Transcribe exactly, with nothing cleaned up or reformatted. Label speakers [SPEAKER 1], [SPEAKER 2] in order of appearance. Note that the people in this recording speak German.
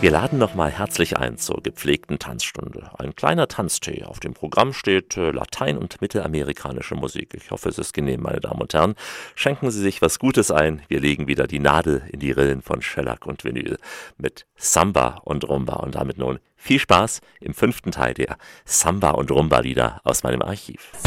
[SPEAKER 1] Wir laden nochmal herzlich ein zur gepflegten Tanzstunde. Ein kleiner Tanztee. Auf dem Programm steht äh, Latein- und mittelamerikanische Musik. Ich hoffe, es ist genehm, meine Damen und Herren. Schenken Sie sich was Gutes ein. Wir legen wieder die Nadel in die Rillen von Shellac und Vinyl mit Samba und Rumba. Und damit nun viel Spaß im fünften Teil der Samba- und Rumba-Lieder aus meinem Archiv.